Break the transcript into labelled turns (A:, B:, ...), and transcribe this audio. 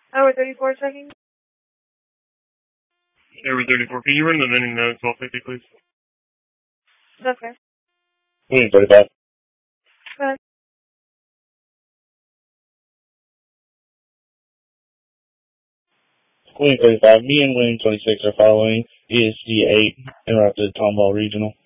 A: Over 34 checking.
B: Over 34. Can you run the vending note 1250, please?
A: That's fair.
C: William 35.
A: Go ahead.
C: William 35. Me and William 26 are following ESG 8 en route to Tomball Regional.